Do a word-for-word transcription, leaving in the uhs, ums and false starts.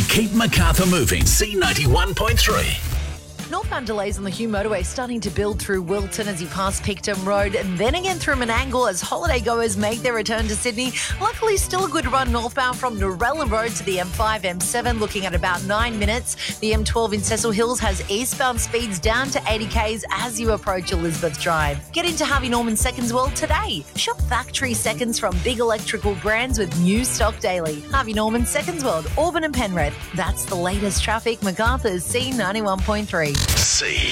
We keep Macarthur moving. C ninety-one point three. Northbound delays on the Hume motorway starting to build through Wilton as you pass Picton Road, and then again through Menangle as holiday goers make their return to Sydney. Luckily, still a good run northbound from Norella Road to the M five, M seven, looking at about nine minutes. The M twelve in Cecil Hills has eastbound speeds down to eighty kays as you approach Elizabeth Drive. Get into Harvey Norman Seconds World today. Shop factory seconds from big electrical brands with new stock daily. Harvey Norman Seconds World, Auburn and Penrith. That's the latest traffic. Macarthur's C ninety-one point three. C.